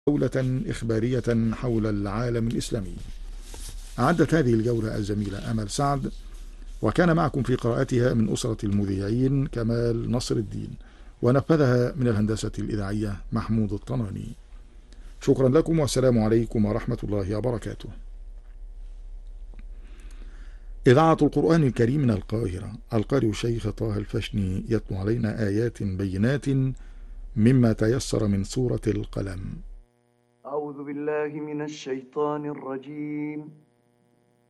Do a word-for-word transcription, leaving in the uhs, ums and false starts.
جولة إخبارية حول العالم الإسلامي. أعدت هذه الجولة الزميلة أمل سعد، وكان معكم في قراءتها من أسرة المذيعين كمال نصر الدين، ونفذها من الهندسة الإذاعية محمود الطناني. شكرا لكم والسلام عليكم ورحمة الله وبركاته. إذاعة القرآن الكريم من القاهرة، القارئ الشيخ طه الفشني يتلو علينا آيات بينات مما تيسر من سورة القلم. أعوذ بالله من الشيطان الرجيم.